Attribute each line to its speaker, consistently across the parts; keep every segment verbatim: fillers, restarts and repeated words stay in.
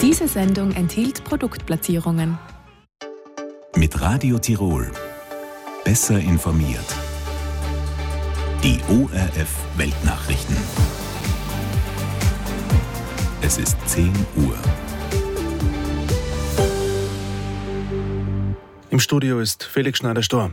Speaker 1: Diese Sendung enthielt Produktplatzierungen.
Speaker 2: Mit Radio Tirol. Besser informiert. Die O R F Weltnachrichten. Es ist zehn Uhr.
Speaker 3: Im Studio ist Felix Schneider-Storr.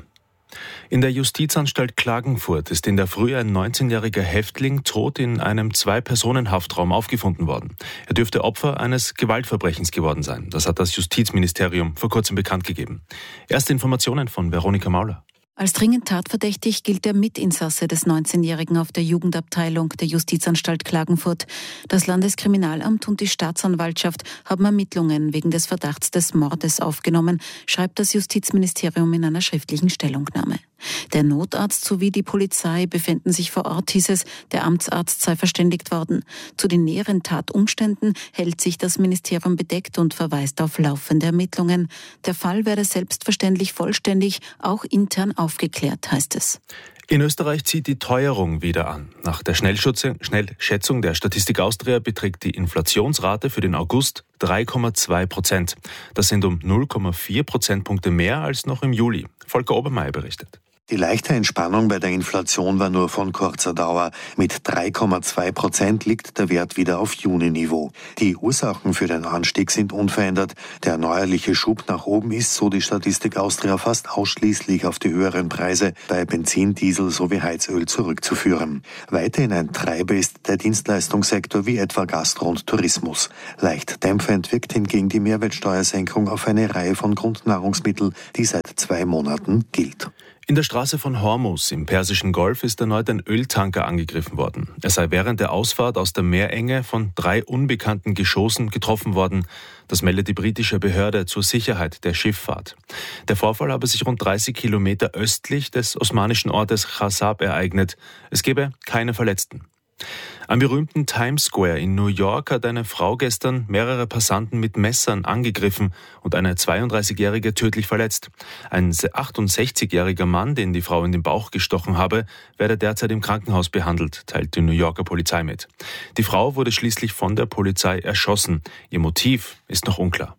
Speaker 3: In der Justizanstalt Klagenfurt ist in der Früh ein neunzehnjähriger Häftling tot in einem Zwei-Personen-Haftraum aufgefunden worden. Er dürfte Opfer eines Gewaltverbrechens geworden sein. Das hat das Justizministerium vor kurzem bekannt gegeben. Erste Informationen von Veronika Mauler.
Speaker 4: Als dringend tatverdächtig gilt der Mitinsasse des neunzehnjährigen auf der Jugendabteilung der Justizanstalt Klagenfurt. Das Landeskriminalamt und die Staatsanwaltschaft haben Ermittlungen wegen des Verdachts des Mordes aufgenommen, schreibt das Justizministerium in einer schriftlichen Stellungnahme. Der Notarzt sowie die Polizei befinden sich vor Ort, hieß es, der Amtsarzt sei verständigt worden. Zu den näheren Tatumständen hält sich das Ministerium bedeckt und verweist auf laufende Ermittlungen. Der Fall werde selbstverständlich vollständig, auch intern aufgeklärt, heißt es.
Speaker 3: In Österreich zieht die Teuerung wieder an. Nach der Schnellschätzung der Statistik Austria beträgt die Inflationsrate für den August drei Komma zwei Prozent. Das sind um null Komma vier Prozentpunkte mehr als noch im Juli. Volker Obermeier berichtet.
Speaker 5: Die leichte Entspannung bei der Inflation war nur von kurzer Dauer. Mit drei Komma zwei Prozent liegt der Wert wieder auf Juni-Niveau. Die Ursachen für den Anstieg sind unverändert. Der neuerliche Schub nach oben ist, so die Statistik Austria, fast ausschließlich auf die höheren Preise bei Benzin, Diesel sowie Heizöl zurückzuführen. Weiterhin ein Treiber ist der Dienstleistungssektor wie etwa Gastro und Tourismus. Leicht dämpfend wirkt hingegen die Mehrwertsteuersenkung auf eine Reihe von Grundnahrungsmitteln, die seit zwei Monaten gilt.
Speaker 3: In der Straße von Hormuz im Persischen Golf ist erneut ein Öltanker angegriffen worden. Er sei während der Ausfahrt aus der Meerenge von drei unbekannten Geschossen getroffen worden. Das meldet die britische Behörde zur Sicherheit der Schifffahrt. Der Vorfall habe sich rund dreißig Kilometer östlich des osmanischen Ortes Chasab ereignet. Es gebe keine Verletzten. Am berühmten Times Square in New York hat eine Frau gestern mehrere Passanten mit Messern angegriffen und eine zweiunddreißigjährige tödlich verletzt. Ein achtundsechzigjähriger Mann, den die Frau in den Bauch gestochen habe, werde derzeit im Krankenhaus behandelt, teilt die New Yorker Polizei mit. Die Frau wurde schließlich von der Polizei erschossen. Ihr Motiv ist noch unklar.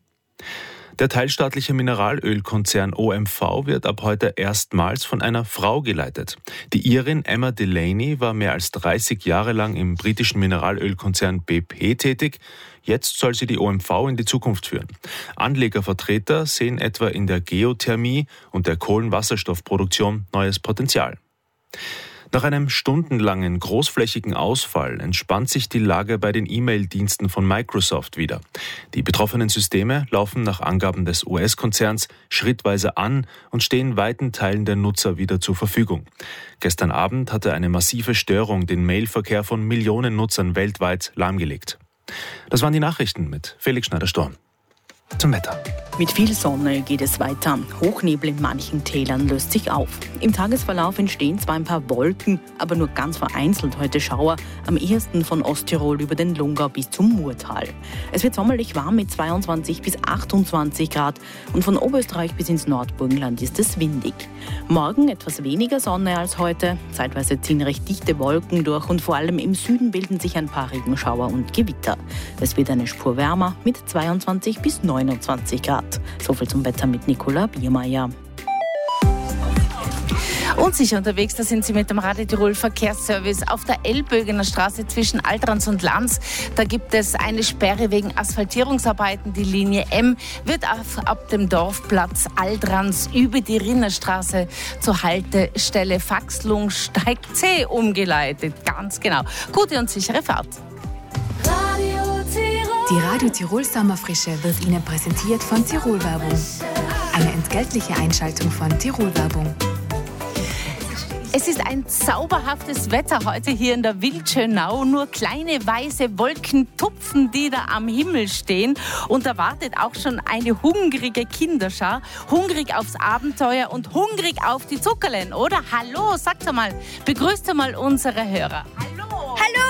Speaker 3: Der teilstaatliche Mineralölkonzern O M V wird ab heute erstmals von einer Frau geleitet. Die Irin Emma Delaney war mehr als dreißig Jahre lang im britischen Mineralölkonzern B P tätig. Jetzt soll sie die O M V in die Zukunft führen. Anlegervertreter sehen etwa in der Geothermie und der Kohlenwasserstoffproduktion neues Potenzial. Nach einem stundenlangen großflächigen Ausfall entspannt sich die Lage bei den E-Mail-Diensten von Microsoft wieder. Die betroffenen Systeme laufen nach Angaben des U S-Konzerns schrittweise an und stehen weiten Teilen der Nutzer wieder zur Verfügung. Gestern Abend hatte eine massive Störung den Mailverkehr von Millionen Nutzern weltweit lahmgelegt. Das waren die Nachrichten mit Felix Schneider-Storr. Zum Wetter.
Speaker 6: Mit viel Sonne geht es weiter. Hochnebel in manchen Tälern löst sich auf. Im Tagesverlauf entstehen zwar ein paar Wolken, aber nur ganz vereinzelt heute Schauer, am ehesten von Osttirol über den Lungau bis zum Murtal. Es wird sommerlich warm mit zweiundzwanzig bis achtundzwanzig Grad und von Oberösterreich bis ins Nordburgenland ist es windig. Morgen etwas weniger Sonne als heute. Zeitweise ziehen recht dichte Wolken durch und vor allem im Süden bilden sich ein paar Regenschauer und Gewitter. Es wird eine Spur wärmer mit zweiundzwanzig bis neunundzwanzig Grad. So viel zum Wetter mit Nicola Biermeier.
Speaker 7: Unsicher unterwegs, da sind Sie mit dem Radio Tirol Verkehrsservice auf der Elbögener Straße zwischen Altrans und Lanz. Da gibt es eine Sperre wegen Asphaltierungsarbeiten. Die Linie M wird auf, ab dem Dorfplatz Altrans über die Rinnerstraße zur Haltestelle Faxlungsteig C umgeleitet. Ganz genau. Gute und sichere Fahrt.
Speaker 1: Die Radio Tirol Sommerfrische wird Ihnen präsentiert von Tirol Werbung. Eine entgeltliche Einschaltung von Tirol Werbung.
Speaker 7: Es ist ein zauberhaftes Wetter heute hier in der Wildschönau. Nur kleine weiße Wolkentupfen, die da am Himmel stehen. Und da wartet auch schon eine hungrige Kinderschar. Hungrig aufs Abenteuer und hungrig auf die Zuckerlen, oder? Hallo, sagt mal, begrüßt mal unsere Hörer. Hallo!
Speaker 8: Hallo!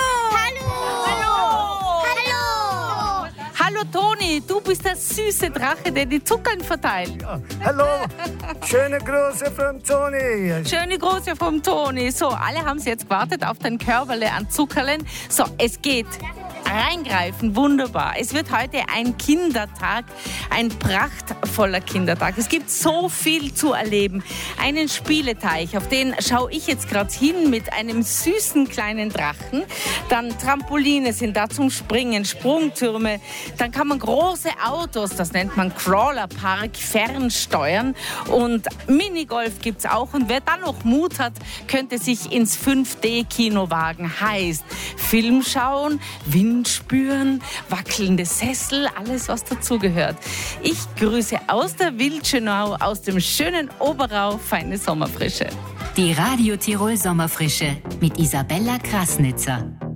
Speaker 7: Hallo Toni, du bist der süße Drache, der die Zuckern verteilt.
Speaker 9: Ja, hallo, schöne Grüße vom Toni.
Speaker 7: Schöne Grüße vom Toni. So, alle haben sie jetzt gewartet auf den Körperle an Zuckerlen. So, es geht reingreifen, wunderbar. Es wird heute ein Kindertag, ein prachtvoller Kindertag. Es gibt so viel zu erleben. Einen Spieleteich, auf den schaue ich jetzt gerade hin mit einem süßen kleinen Drachen. Dann Trampoline sind da zum Springen, Sprungtürme. Dann kann man große Autos, das nennt man Crawlerpark, fernsteuern. Und Minigolf gibt es auch. Und wer dann noch Mut hat, könnte sich ins fünf D Kino wagen. Heißt, Film schauen, Wind spüren, wackelnde Sessel, alles was dazugehört. Ich grüße aus der Wildschönau, aus dem schönen Oberau, feine Sommerfrische.
Speaker 8: Die Radio Tirol Sommerfrische mit Isabella Krasnitzer.